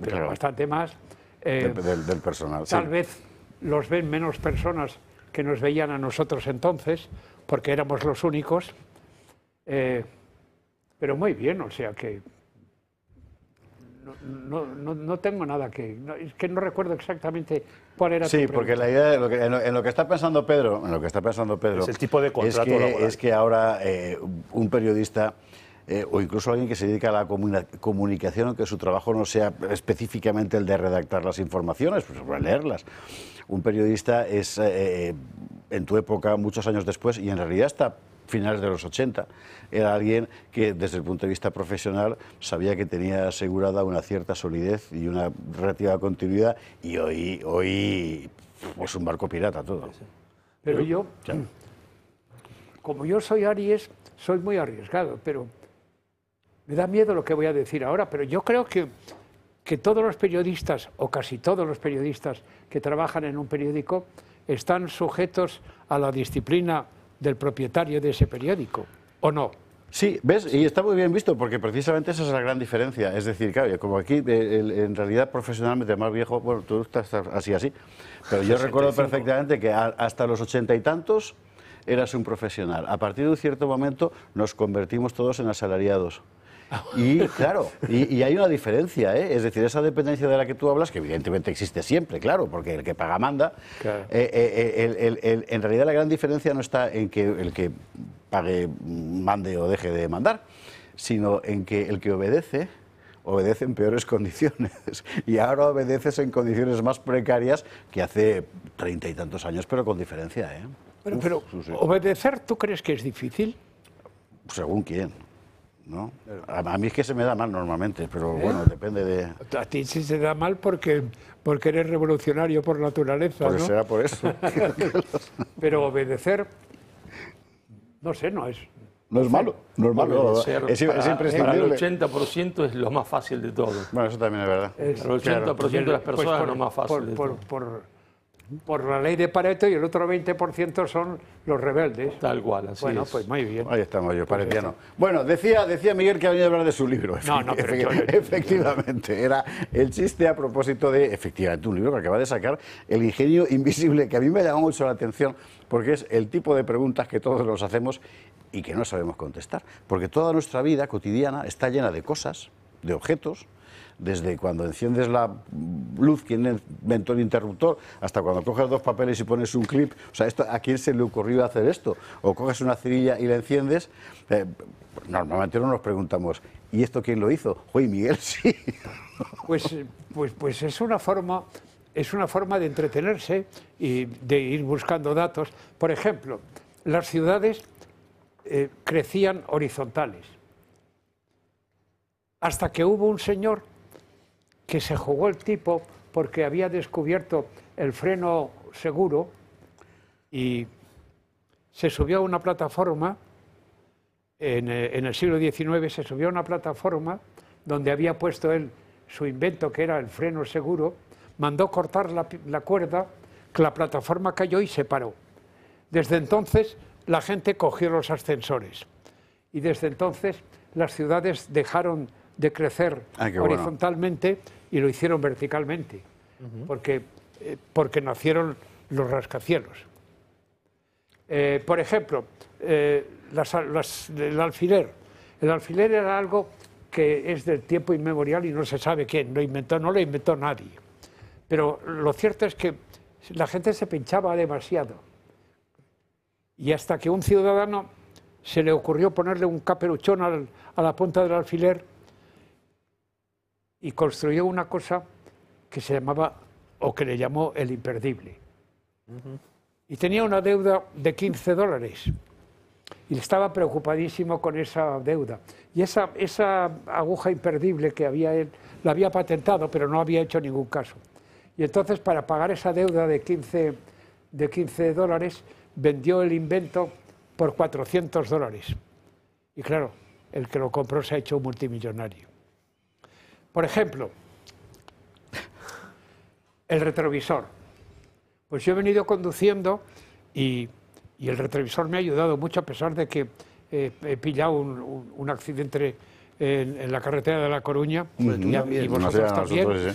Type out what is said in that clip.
pero claro, bastante más. del personal. Tal Sí. vez los ven menos personas que nos veían a nosotros entonces, porque éramos los únicos. Pero muy bien, o sea que no tengo nada que... es que no recuerdo exactamente cuál era tu Sí, pregunta. porque la idea, en lo que está pensando Pedro, Es el tipo de contrato laboral. es que ahora un periodista o incluso alguien que se dedica a la comunicación, aunque su trabajo no sea específicamente el de redactar las informaciones, pues leerlas. Un periodista es, en tu época, muchos años después, y en realidad hasta finales de los 80, era alguien que desde el punto de vista profesional sabía que tenía asegurada una cierta solidez y una relativa continuidad, y hoy es un barco pirata todo. Pero yo, como yo soy Aries, soy muy arriesgado, pero me da miedo lo que voy a decir ahora, pero yo creo que todos los periodistas, o casi todos los periodistas que trabajan en un periódico, están sujetos a la disciplina del propietario de ese periódico, ¿o no? Sí, ¿ves? Y está muy bien visto, porque precisamente esa es la gran diferencia. Es decir, claro, como aquí, en realidad, profesionalmente más viejo, bueno, tú estás así, pero yo recuerdo perfectamente que hasta los 80 y tantos eras un profesional. A partir de un cierto momento nos convertimos todos en asalariados. Y claro, y hay una diferencia, ¿eh? Es decir, esa dependencia de la que tú hablas, que evidentemente existe siempre, claro, porque el que paga manda. Claro. En realidad la gran diferencia no está en que el que pague mande o deje de mandar, sino en que el que obedece en peores condiciones, y ahora obedeces en condiciones más precarias que hace 30 y tantos años, pero con diferencia, ¿eh? Pero obedecer, ¿tú crees que es difícil? Según quién, ¿no? A mí es que se me da mal normalmente, pero bueno, depende de... A ti sí se da mal porque eres revolucionario por naturaleza, Porque ¿no? será por eso. Pero obedecer, no sé, no es... No es malo, no es malo. Obedecer Es para el imprescindible. 80% es lo más fácil de todo. Bueno, eso también es verdad. Para el 80% de las personas es lo más fácil de todo. Por la ley de Pareto, y el otro 20% son los rebeldes. Tal cual, así Bueno, es. pues muy bien. Ahí estamos, yo pareciano. Bueno, decía Miguel que ha venido a hablar de su libro. No, pero yo... Efectivamente, era el chiste a propósito de, efectivamente, un libro que acaba de sacar, El ingenio invisible, que a mí me ha llamado mucho la atención, porque es el tipo de preguntas que todos nos hacemos y que no sabemos contestar. Porque toda nuestra vida cotidiana está llena de cosas, de objetos, desde cuando enciendes la luz, quién inventó el interruptor, hasta cuando coges dos papeles y pones un clip. O sea, ¿a quién se le ocurrió hacer esto? O coges una cerilla y la enciendes. Normalmente no nos preguntamos, ¿y esto quién lo hizo? Oye, Miguel, sí. Pues es una forma de entretenerse y de ir buscando datos. Por ejemplo, las ciudades crecían horizontales, hasta que hubo un señor que se jugó el tipo porque había descubierto el freno seguro y se subió a una plataforma, en el siglo XIX se subió a una plataforma donde había puesto él su invento, que era el freno seguro, mandó cortar la cuerda, que la plataforma cayó y se paró. Desde entonces la gente cogió los ascensores y desde entonces las ciudades dejaron de crecer horizontalmente y lo hicieron verticalmente, porque nacieron los rascacielos. Por ejemplo, el alfiler. El alfiler era algo que es del tiempo inmemorial y no se sabe quién lo inventó, no lo inventó nadie. Pero lo cierto es que la gente se pinchaba demasiado. Y hasta que un ciudadano se le ocurrió ponerle un caperuchón a la punta del alfiler, y construyó una cosa que se llamaba, o que le llamó, el imperdible. Y tenía una deuda de $15. Y estaba preocupadísimo con esa deuda. Y esa aguja imperdible que había él, la había patentado, pero no había hecho ningún caso. Y entonces, para pagar esa deuda de $15, vendió el invento por $400. Y claro, el que lo compró se ha hecho un multimillonario. Por ejemplo, el retrovisor. Pues yo he venido conduciendo y el retrovisor me ha ayudado mucho, a pesar de que he pillado un accidente en la carretera de La Coruña, y vosotros también.